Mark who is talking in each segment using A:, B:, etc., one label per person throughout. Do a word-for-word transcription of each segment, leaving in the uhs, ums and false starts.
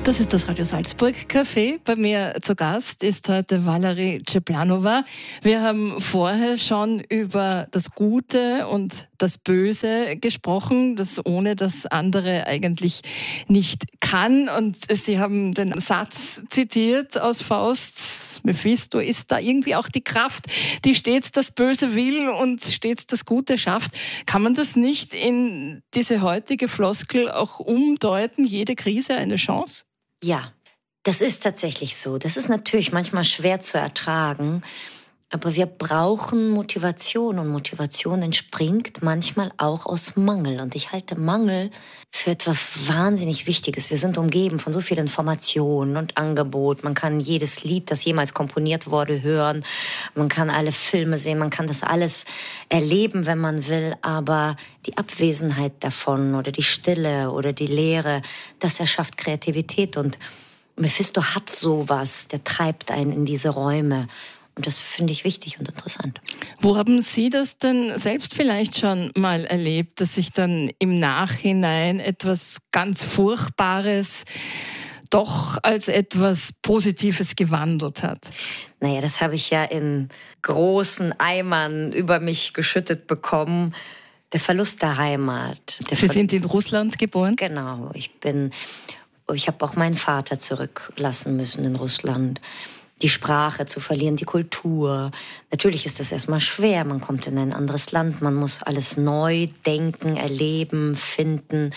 A: Das ist das Radio Salzburg Café. Bei mir zu Gast ist heute Valerie Ceplanova. Wir haben vorher schon über das Gute und das Böse gesprochen, das ohne das andere eigentlich nicht kann. Und Sie haben den Satz zitiert aus Fausts: Mephisto ist da irgendwie auch die Kraft, die stets das Böse will und stets das Gute schafft. Kann man das nicht in diese heutige Floskel auch umdeuten? Jede Krise eine Chance?
B: Ja, das ist tatsächlich so. Das ist natürlich manchmal schwer zu ertragen, aber wir brauchen Motivation und Motivation entspringt manchmal auch aus Mangel. Und ich halte Mangel für etwas wahnsinnig Wichtiges. Wir sind umgeben von so viel Informationen und Angebot. Man kann jedes Lied, das jemals komponiert wurde, hören. Man kann alle Filme sehen. Man kann das alles erleben, wenn man will. Aber die Abwesenheit davon oder die Stille oder die Leere, das erschafft Kreativität. Und Mephisto hat sowas, der treibt einen in diese Räume. Und das finde ich wichtig und interessant.
A: Wo haben Sie das denn selbst vielleicht schon mal erlebt, dass sich dann im Nachhinein etwas ganz Furchtbares doch als etwas Positives gewandelt hat?
B: Naja, das habe ich ja in großen Eimern über mich geschüttet bekommen. Der Verlust der Heimat. Der
A: Sie Ver- sind in Russland geboren?
B: Genau. Ich bin, ich habe auch meinen Vater zurücklassen müssen in Russland. Die Sprache zu verlieren, die Kultur. Natürlich ist das erstmal schwer. Man kommt in ein anderes Land, man muss alles neu denken, erleben, finden.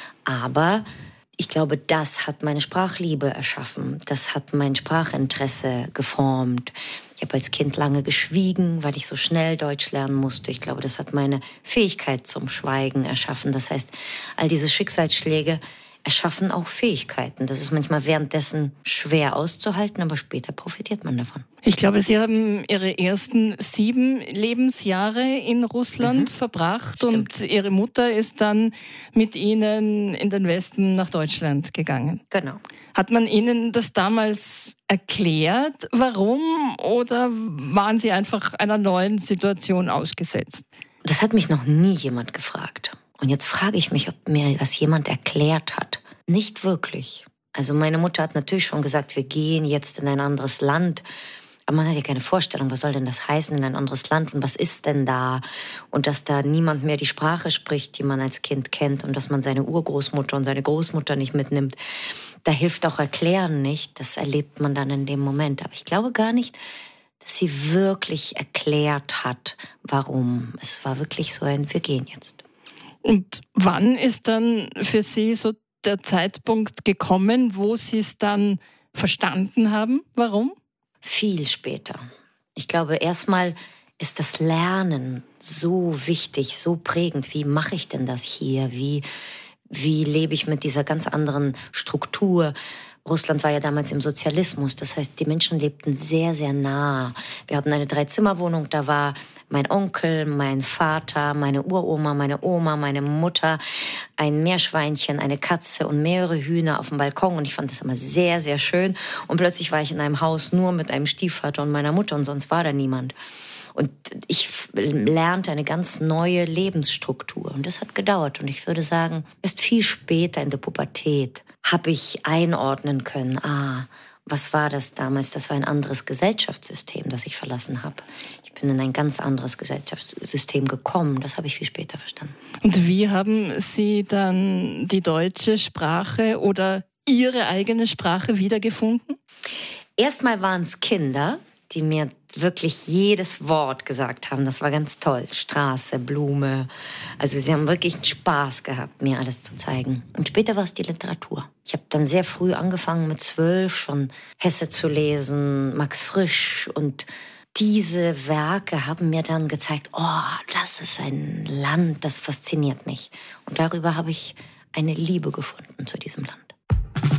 B: Aber ich glaube, das hat meine Sprachliebe erschaffen. Das hat mein Sprachinteresse geformt. Ich habe als Kind lange geschwiegen, weil ich so schnell Deutsch lernen musste. Ich glaube, das hat meine Fähigkeit zum Schweigen erschaffen. Das heißt, all diese Schicksalsschläge erschaffen auch Fähigkeiten. Das ist manchmal währenddessen schwer auszuhalten, aber später profitiert man davon.
A: Ich glaube, Sie haben Ihre ersten sieben Lebensjahre in Russland mhm. verbracht. Stimmt. Und Ihre Mutter ist dann mit Ihnen in den Westen nach Deutschland gegangen.
B: Genau.
A: Hat man Ihnen das damals erklärt, warum, oder waren Sie einfach einer neuen Situation ausgesetzt?
B: Das hat mich noch nie jemand gefragt. Und jetzt frage ich mich, ob mir das jemand erklärt hat. Nicht wirklich. Also meine Mutter hat natürlich schon gesagt, wir gehen jetzt in ein anderes Land. Aber man hat ja keine Vorstellung, was soll denn das heißen, in ein anderes Land und was ist denn da? Und dass da niemand mehr die Sprache spricht, die man als Kind kennt und dass man seine Urgroßmutter und seine Großmutter nicht mitnimmt. Da hilft auch Erklären nicht. Das erlebt man dann in dem Moment. Aber ich glaube gar nicht, dass sie wirklich erklärt hat, warum. Es war wirklich so ein, wir gehen jetzt.
A: Und wann ist dann für Sie so der Zeitpunkt gekommen, wo Sie es dann verstanden haben? Warum?
B: Viel später. Ich glaube, erstmal ist das Lernen so wichtig, so prägend. Wie mache ich denn das hier? Wie, wie lebe ich mit dieser ganz anderen Struktur? Russland war ja damals im Sozialismus, das heißt, die Menschen lebten sehr, sehr nah. Wir hatten eine Dreizimmerwohnung, da war mein Onkel, mein Vater, meine Uroma, meine Oma, meine Mutter, ein Meerschweinchen, eine Katze und mehrere Hühner auf dem Balkon. Und ich fand das immer sehr, sehr schön. Und plötzlich war ich in einem Haus nur mit einem Stiefvater und meiner Mutter und sonst war da niemand. Und ich lernte eine ganz neue Lebensstruktur. Und das hat gedauert. Und ich würde sagen, erst viel später in der Pubertät habe ich einordnen können, ah, was war das damals? Das war ein anderes Gesellschaftssystem, das ich verlassen habe. Ich bin in ein ganz anderes Gesellschaftssystem gekommen. Das habe ich viel später verstanden.
A: Und wie haben Sie dann die deutsche Sprache oder Ihre eigene Sprache wiedergefunden?
B: Erstmal waren es Kinder, die mir wirklich jedes Wort gesagt haben. Das war ganz toll. Straße, Blume. Also sie haben wirklich einen Spaß gehabt, mir alles zu zeigen. Und später war es die Literatur. Ich habe dann sehr früh angefangen, mit zwölf schon Hesse zu lesen, Max Frisch. Und diese Werke haben mir dann gezeigt, oh, das ist ein Land, das fasziniert mich. Und darüber habe ich eine Liebe gefunden zu diesem Land.